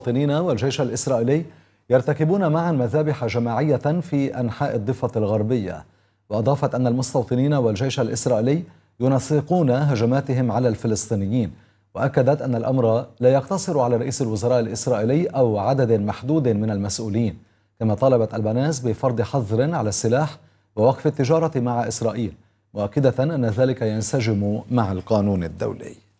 المواطنين والجيش الإسرائيلي يرتكبون معا مذابح جماعية في أنحاء الضفة الغربية. وأضافت أن المستوطنين والجيش الإسرائيلي ينسقون هجماتهم على الفلسطينيين، وأكدت أن الأمر لا يقتصر على رئيس الوزراء الإسرائيلي أو عدد محدود من المسؤولين. كما طالبت البناس بفرض حظر على السلاح ووقف التجارة مع إسرائيل، مؤكدة أن ذلك ينسجم مع القانون الدولي.